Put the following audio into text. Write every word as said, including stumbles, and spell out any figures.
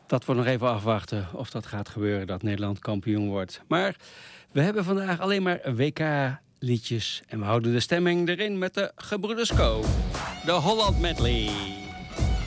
Dat wordt nog even afwachten of dat gaat gebeuren, dat Nederland kampioen wordt. Maar we hebben vandaag alleen maar W K-liedjes. En we houden de stemming erin met de Gebroeders Co. De Holland Medley.